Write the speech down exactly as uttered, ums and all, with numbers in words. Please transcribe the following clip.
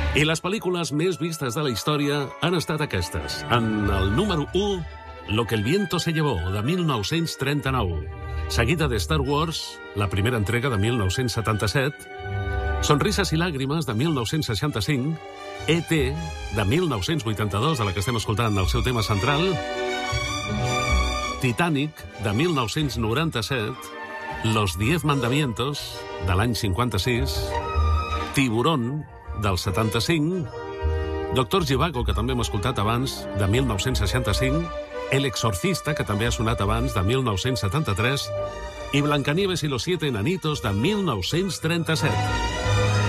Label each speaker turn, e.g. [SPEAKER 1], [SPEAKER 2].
[SPEAKER 1] I les pel·lícules més vistes de la història han estat aquestes. En el número u, Lo que el viento se llevó, de mil nou-cents trenta-nou. Seguida de Star Wars, la primera entrega de mil nou-cents setanta-set. Sonrises i làgrimes, de mil nou-cents seixanta-cinc. E T, de mil nou-cents vuitanta-dos, de la que estem escoltant el seu tema central. Titanic, de mil nou-cents noranta-set. Los Diez Mandamientos, de l'any cinquanta-sis. Tiburón, del setanta-cinc. Doctor Zhivago, que també hem escoltat abans, de mil nou-cents seixanta-cinc. El Exorcista, que també ha sonat abans, de mil nou-cents setanta-tres. I Blancanieves y los Siete Enanitos, de mil nou-cents trenta-set.